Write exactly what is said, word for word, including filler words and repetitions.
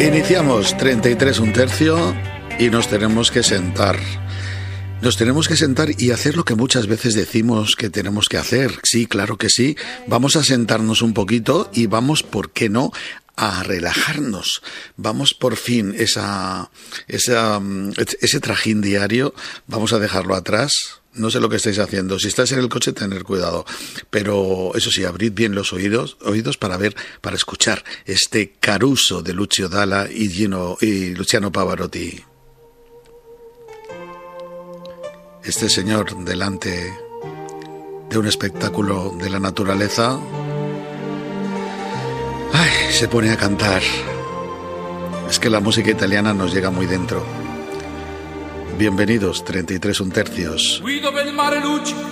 Iniciamos treinta y tres un tercio y nos tenemos que sentar. Nos tenemos que sentar y hacer lo que muchas veces decimos que tenemos que hacer. Sí, claro que sí. Vamos a sentarnos un poquito y vamos, ¿por qué no?, a relajarnos. Vamos por fin, esa, esa, ese trajín diario, vamos a dejarlo atrás. No sé lo que estáis haciendo. Si estáis en el coche, tener cuidado. Pero eso sí, abrid bien los oídos, oídos para ver, para escuchar este Caruso de Lucio Dalla y, Gino, y Luciano Pavarotti. Este señor delante de un espectáculo de la naturaleza, ay, se pone a cantar. Es que la música italiana nos llega muy dentro. Bienvenidos, treinta y tres un tercios. Qui dove il mare luccica